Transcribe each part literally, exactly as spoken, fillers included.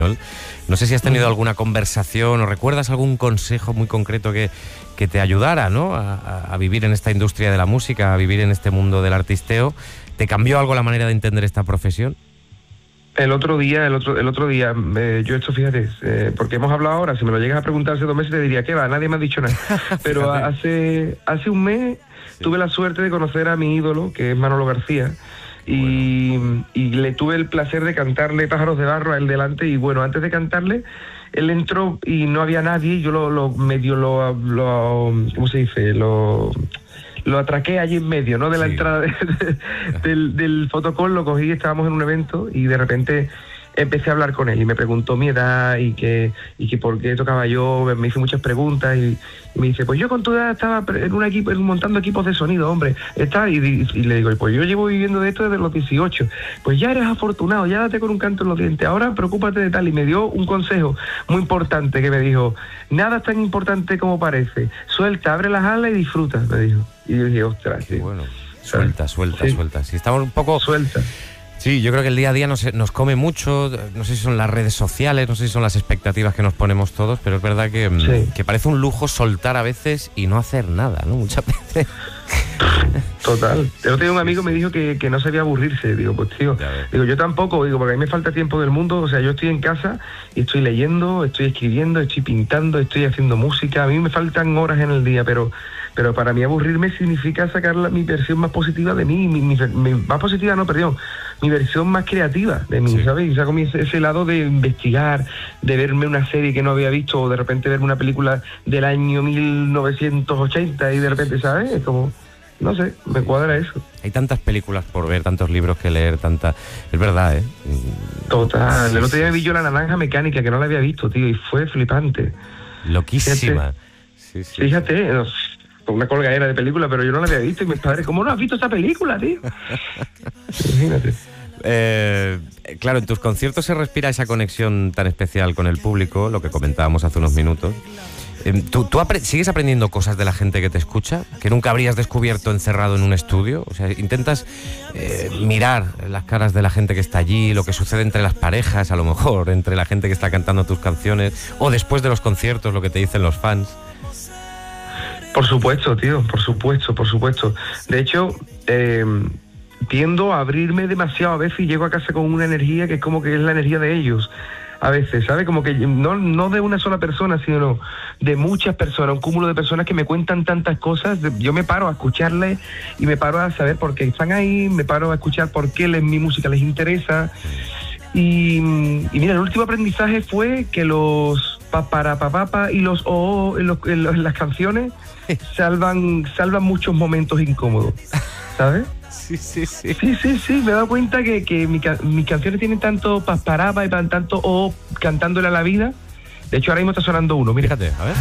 No sé si has tenido alguna conversación o recuerdas algún consejo muy concreto que, que te ayudara, ¿no? a, a vivir en esta industria de la música, a vivir en este mundo del artisteo. ¿Te cambió algo la manera de entender esta profesión? El otro día, el otro, el otro día, eh, yo esto, fíjate, eh, porque hemos hablado ahora, si me lo llegas a preguntar hace dos meses te diría, ¿qué va? Nadie me ha dicho nada. Pero hace, hace un mes sí. tuve la suerte de conocer a mi ídolo, que es Manolo García, y, bueno. y le tuve el placer de cantarle Pájaros de Barro a él delante, y bueno, antes de cantarle, él entró y no había nadie, y yo lo, lo medio lo, lo, ¿cómo se dice? Lo... lo atraqué allí en medio, ¿no? De la sí. entrada de, de, del, del fotocall, lo cogí, estábamos en un evento y de repente empecé a hablar con él y me preguntó mi edad y que, y que por qué tocaba yo, me hizo muchas preguntas y, y me dice, pues yo con tu edad estaba en un equipo, montando equipos de sonido, hombre, está y, y, y le digo, pues yo llevo viviendo de esto desde los dieciocho, pues ya eres afortunado, ya date con un canto en los dientes, ahora preocúpate de tal, y me dio un consejo muy importante que me dijo, nada es tan importante como parece, suelta, abre las alas y disfruta, me dijo. Y yo dije, ostras, sí. Bueno, suelta, suelta, sí. suelta. Si estamos un poco... Suelta. Sí, yo creo que el día a día nos, nos come mucho, no sé si son las redes sociales, no sé si son las expectativas que nos ponemos todos, pero es verdad que, sí. que parece un lujo soltar a veces y no hacer nada, ¿no? Muchas veces. Total. El otro día un amigo me dijo que, que no sabía aburrirse. Digo, pues tío, digo, yo tampoco, digo, porque a mí me falta tiempo del mundo. O sea, yo estoy en casa y estoy leyendo, estoy escribiendo, estoy pintando, estoy haciendo música. A mí me faltan horas en el día, pero pero para mí aburrirme significa sacar la, mi versión más positiva de mí, mi, mi, mi, más positiva, no, perdón, mi versión más creativa de mí, sí. ¿sabes? Y saco mi, ese lado de investigar, de verme una serie que no había visto, o de repente verme una película del año mil novecientos ochenta y de repente, ¿sabes? Es como... No sé, me cuadra eso. Hay tantas películas por ver, tantos libros que leer, tanta... Es verdad, ¿eh? Total. Sí, el otro día me vi yo La Naranja Mecánica, que no la había visto, tío, y fue flipante. Loquísima. Fíjate, sí, sí, fíjate sí. No, una colgadera de película, pero yo no la había visto, y mis padres, ¿cómo no has visto esa película, tío? Imagínate. Eh, claro, en tus conciertos se respira esa conexión tan especial con el público, lo que comentábamos hace unos minutos. Eh, ¿Tú, tú apre- sigues aprendiendo cosas de la gente que te escucha que nunca habrías descubierto encerrado en un estudio? O sea, intentas eh, mirar las caras de la gente que está allí, lo que sucede entre las parejas, a lo mejor, entre la gente que está cantando tus canciones, o después de los conciertos, lo que te dicen los fans. Por supuesto, tío, por supuesto, por supuesto. De hecho, eh, tiendo a abrirme demasiado a veces y llego a casa con una energía que es como que es la energía de ellos. A veces, ¿sabes? Como que no, no de una sola persona, sino de muchas personas, un cúmulo de personas que me cuentan tantas cosas. Yo me paro a escucharles y me paro a saber por qué están ahí, me paro a escuchar por qué les, mi música les interesa. Y, y mira, el último aprendizaje fue que los paparapapapa y los o oh, en, los, en, los, en las canciones salvan, salvan muchos momentos incómodos, ¿sabes? Sí, sí, sí. Sí, sí, sí, me he dado cuenta que, que mi, mis canciones tienen tanto pasparaba y tanto o cantándole a la vida. De hecho, ahora mismo está sonando uno, mira. Fíjate, a ver.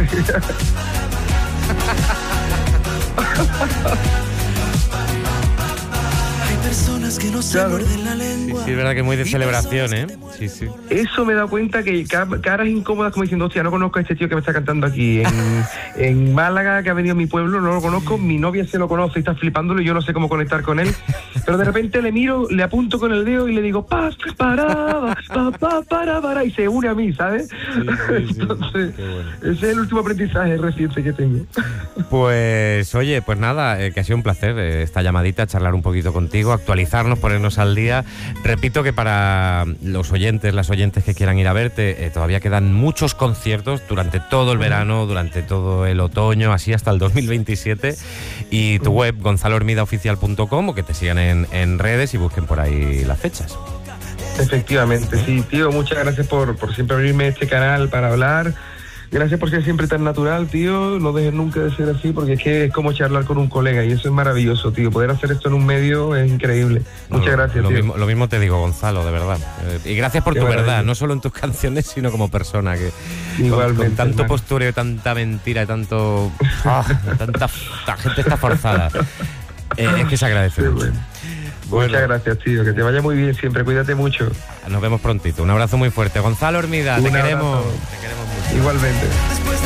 Personas que no se claro. muerden la lengua. Sí, sí, es verdad que es muy de celebración, ¿eh? Sí, sí. Eso me he dado cuenta que caras incómodas como diciendo, hostia, no conozco a este tío que me está cantando aquí. En, en Málaga, que ha venido a mi pueblo, no lo conozco, mi novia se lo conoce y está flipándolo y yo no sé cómo conectar con él. Pero de repente le miro, le apunto con el dedo y le digo, pa, para, pa, pa, para, para, y se une a mí, ¿sabes? Sí, sí, entonces, sí, bueno. Ese es el último aprendizaje reciente que tengo. Pues, oye, pues nada, eh, que ha sido un placer eh, esta llamadita, charlar un poquito contigo, actualizarnos, ponernos al día. Repito que para los oyentes, las oyentes que quieran ir a verte, eh, todavía quedan muchos conciertos durante todo el verano, durante todo el otoño, así hasta el dos mil veintisiete. Y tu web, gonzalo hermida oficial punto com, o que te sigan en, en redes y busquen por ahí las fechas. Efectivamente, sí, tío, muchas gracias por, por siempre abrirme este canal para hablar. Gracias por ser siempre tan natural, tío. No dejes nunca de ser así, porque es que es como charlar con un colega y eso es maravilloso, tío. Poder hacer esto en un medio es increíble. Muchas no, gracias, lo tío. Mismo, lo mismo te digo, Gonzalo, de verdad. Eh, y gracias por Qué tu maravilla. verdad, no solo en tus canciones, sino como persona. Que Igualmente, con, con tanto hermano. postureo, tanta mentira y tanto... Oh, tanta, tanta gente está forzada. Eh, es que se agradece sí, mucho. Bueno. Bueno. Muchas gracias, tío. Que te vaya muy bien siempre. Cuídate mucho. Nos vemos prontito. Un abrazo muy fuerte. Gonzalo Hermida, te queremos, te queremos mucho. Igualmente.